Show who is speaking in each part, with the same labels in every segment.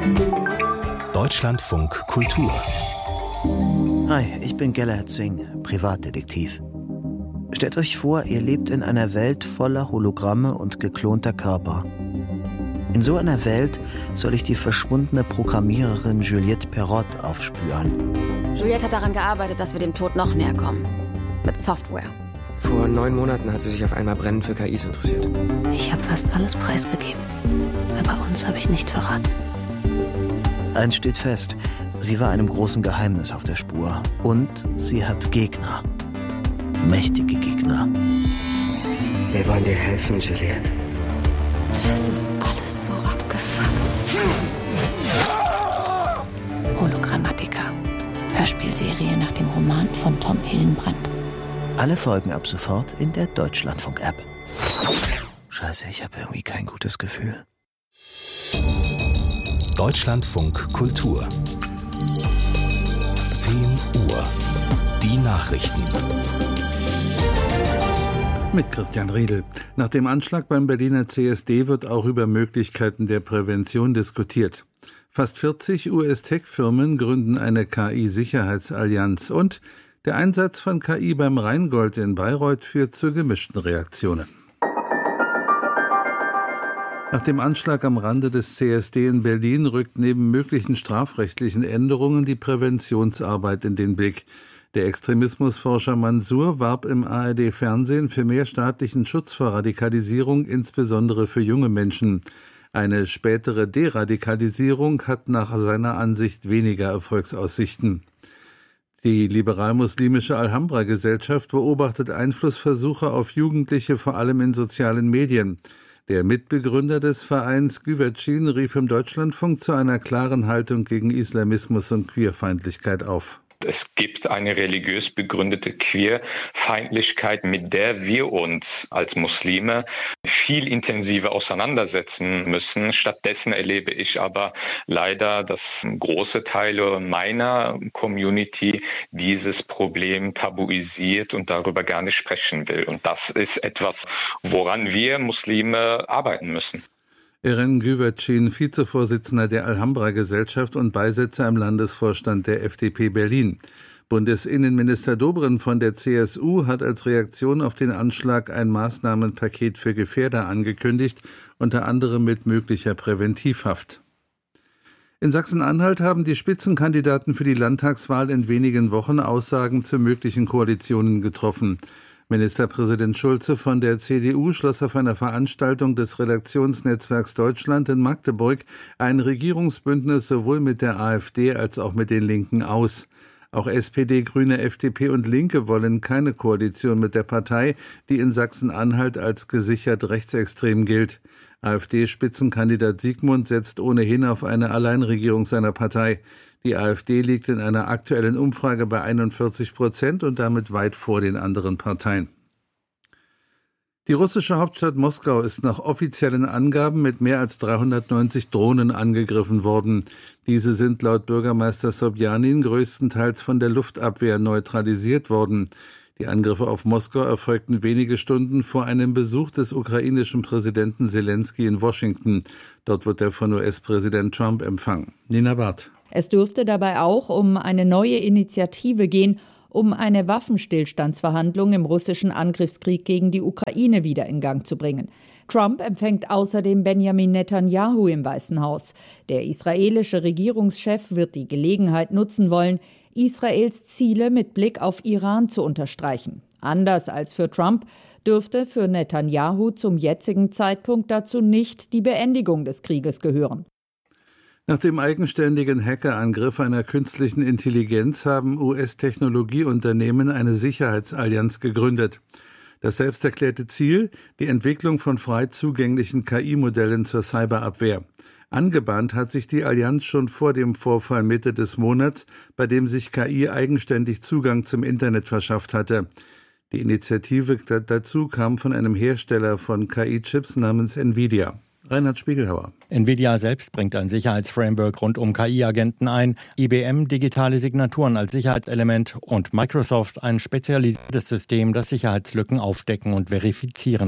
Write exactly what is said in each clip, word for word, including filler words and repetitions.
Speaker 1: Deutschlandfunk Kultur.
Speaker 2: Hi, ich bin Gellert Zwing, Privatdetektiv. Stellt euch vor, ihr lebt in einer Welt voller Hologramme und geklonter Körper. In so einer Welt soll ich die verschwundene Programmiererin Juliette Perrott aufspüren.
Speaker 3: Juliette hat daran gearbeitet, dass wir dem Tod noch näher kommen. Mit Software.
Speaker 4: Vor neun Monaten hat sie sich auf einmal brennend für K Is interessiert.
Speaker 5: Ich habe fast alles preisgegeben. Aber uns habe ich nicht verraten.
Speaker 2: Eins steht fest, sie war einem großen Geheimnis auf der Spur. Und sie hat Gegner. Mächtige Gegner.
Speaker 4: Wir wollen dir helfen, Juliette.
Speaker 5: Das ist alles so abgefuckt. Hologrammatica. Hörspielserie nach dem Roman von Tom Hillenbrand.
Speaker 2: Alle Folgen ab sofort in der Deutschlandfunk-App. Scheiße, ich habe irgendwie kein gutes Gefühl.
Speaker 1: Deutschlandfunk Kultur. zehn Uhr. Die Nachrichten.
Speaker 6: Mit Christian Riedel. Nach dem Anschlag beim Berliner C S D wird auch über Möglichkeiten der Prävention diskutiert. Fast vierzig U S-Tech-Firmen gründen eine K I-Sicherheitsallianz und der Einsatz von K I beim Rheingold in Bayreuth führt zu gemischten Reaktionen. Nach dem Anschlag am Rande des C S D in Berlin rückt neben möglichen strafrechtlichen Änderungen die Präventionsarbeit in den Blick. Der Extremismusforscher Mansour warb im A R D-Fernsehen für mehr staatlichen Schutz vor Radikalisierung, insbesondere für junge Menschen. Eine spätere Deradikalisierung hat nach seiner Ansicht weniger Erfolgsaussichten. Die liberal-muslimische Alhambra-Gesellschaft beobachtet Einflussversuche auf Jugendliche, vor allem in sozialen Medien. Der Mitbegründer des Vereins Güvercin rief im Deutschlandfunk zu einer klaren Haltung gegen Islamismus und Queerfeindlichkeit auf.
Speaker 7: Es gibt eine religiös begründete Queerfeindlichkeit, mit der wir uns als Muslime viel intensiver auseinandersetzen müssen. Stattdessen erlebe ich aber leider, dass große Teile meiner Community dieses Problem tabuisiert und darüber gar nicht sprechen will. Und das ist etwas, woran wir Muslime arbeiten müssen.
Speaker 6: Eren Güvercin, Vizevorsitzender der Alhambra-Gesellschaft und Beisitzer im Landesvorstand der F D P Berlin. Bundesinnenminister Dobrindt von der C S U hat als Reaktion auf den Anschlag ein Maßnahmenpaket für Gefährder angekündigt, unter anderem mit möglicher Präventivhaft. In Sachsen-Anhalt haben die Spitzenkandidaten für die Landtagswahl in wenigen Wochen Aussagen zu möglichen Koalitionen getroffen. Ministerpräsident Schulze von der C D U schloss auf einer Veranstaltung des Redaktionsnetzwerks Deutschland in Magdeburg ein Regierungsbündnis sowohl mit der AfD als auch mit den Linken aus. Auch S P D, Grüne, F D P und Linke wollen keine Koalition mit der Partei, die in Sachsen-Anhalt als gesichert rechtsextrem gilt. AfD-Spitzenkandidat Siegmund setzt ohnehin auf eine Alleinregierung seiner Partei. Die AfD liegt in einer aktuellen Umfrage bei einundvierzig Prozent und damit weit vor den anderen Parteien. Die russische Hauptstadt Moskau ist nach offiziellen Angaben mit mehr als dreihundertneunzig Drohnen angegriffen worden. Diese sind laut Bürgermeister Sobjanin größtenteils von der Luftabwehr neutralisiert worden. Die Angriffe auf Moskau erfolgten wenige Stunden vor einem Besuch des ukrainischen Präsidenten Zelensky in Washington. Dort wird er von U S-Präsident Trump empfangen. Nina Barth.
Speaker 8: Es dürfte dabei auch um eine neue Initiative gehen, um eine Waffenstillstandsverhandlung im russischen Angriffskrieg gegen die Ukraine wieder in Gang zu bringen. Trump empfängt außerdem Benjamin Netanyahu im Weißen Haus. Der israelische Regierungschef wird die Gelegenheit nutzen wollen, Israels Ziele mit Blick auf Iran zu unterstreichen. Anders als für Trump dürfte für Netanyahu zum jetzigen Zeitpunkt dazu nicht die Beendigung des Krieges gehören.
Speaker 6: Nach dem eigenständigen Hackerangriff einer künstlichen Intelligenz haben U S-Technologieunternehmen eine Sicherheitsallianz gegründet. Das selbsterklärte Ziel: die Entwicklung von frei zugänglichen K I-Modellen zur Cyberabwehr. Angebahnt hat sich die Allianz schon vor dem Vorfall Mitte des Monats, bei dem sich K I eigenständig Zugang zum Internet verschafft hatte. Die Initiative dazu kam von einem Hersteller von K I-Chips namens Nvidia. Reinhard Spiegelhauer.
Speaker 9: Nvidia selbst bringt ein Sicherheitsframework rund um K I-Agenten ein, I B M digitale Signaturen als Sicherheitselement und Microsoft ein spezialisiertes System, das Sicherheitslücken aufdecken und verifizieren kann.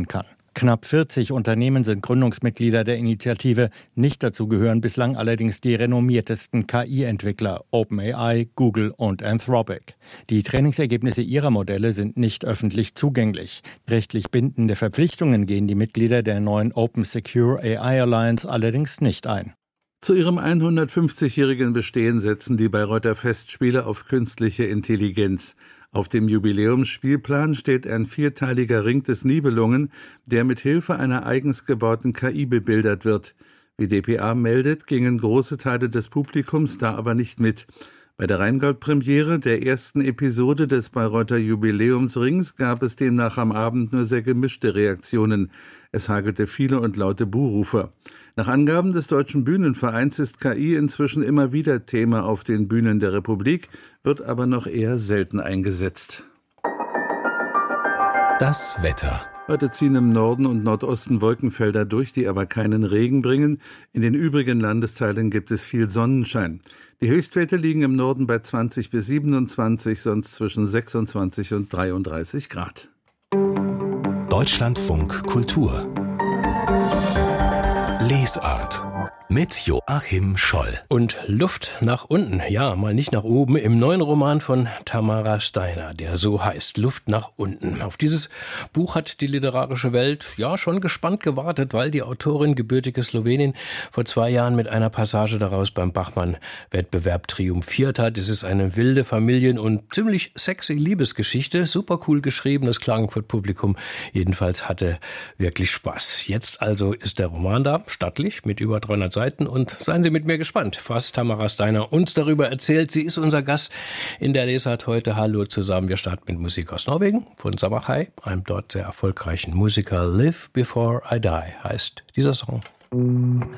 Speaker 9: Knapp vierzig Unternehmen sind Gründungsmitglieder der Initiative. Nicht dazu gehören bislang allerdings die renommiertesten K I-Entwickler OpenAI, Google und Anthropic. Die Trainingsergebnisse ihrer Modelle sind nicht öffentlich zugänglich. Rechtlich bindende Verpflichtungen gehen die Mitglieder der neuen Open Secure A I Alliance allerdings nicht ein.
Speaker 6: Zu ihrem hundertfünfzigjährigen Bestehen setzen die Bayreuther Festspiele auf künstliche Intelligenz. Auf dem Jubiläumsspielplan steht ein vierteiliger Ring des Nibelungen, der mit Hilfe einer eigens gebauten K I bebildert wird. Wie d p a meldet, gingen große Teile des Publikums da aber nicht mit. Bei der Rheingold-Premiere der ersten Episode des Bayreuther Jubiläumsrings gab es demnach am Abend nur sehr gemischte Reaktionen. Es hagelte viele und laute Buhrufe. Nach Angaben des Deutschen Bühnenvereins ist K I inzwischen immer wieder Thema auf den Bühnen der Republik, wird aber noch eher selten eingesetzt.
Speaker 1: Das Wetter.
Speaker 6: Heute ziehen im Norden und Nordosten Wolkenfelder durch, die aber keinen Regen bringen. In den übrigen Landesteilen gibt es viel Sonnenschein. Die Höchstwerte liegen im Norden bei zwanzig bis siebenundzwanzig, sonst zwischen sechsundzwanzig und dreiunddreißig Grad.
Speaker 1: Deutschlandfunk Kultur. Lesart mit Joachim Scholl.
Speaker 10: Und Luft nach unten, ja, mal nicht nach oben, im neuen Roman von Tamara Steiner, der so heißt, Luft nach unten. Auf dieses Buch hat die literarische Welt ja schon gespannt gewartet, weil die Autorin, gebürtige Slowenin, vor zwei Jahren mit einer Passage daraus beim Bachmann-Wettbewerb triumphiert hat. Es ist eine wilde Familien- und ziemlich sexy Liebesgeschichte, super cool geschrieben, das Klagenfurt-Publikum jedenfalls hatte wirklich Spaß. Jetzt also ist der Roman da, stattlich, mit über dreihundert Seiten. Und seien Sie mit mir gespannt, was Tamara Steiner uns darüber erzählt. Sie ist unser Gast in der Lesart heute. Hallo zusammen. Wir starten mit Musik aus Norwegen von Samachai, einem dort sehr erfolgreichen Musiker. Live Before I Die heißt dieser Song.